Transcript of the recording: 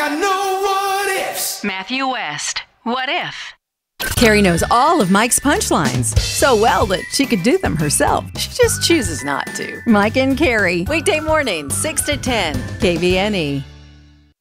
got no what ifs. Matthew West, What If? Carrie knows all of Mike's punchlines so well that she could do them herself. She just chooses not to. Mike and Carrie, Weekday mornings, 6 to 10. KVNE.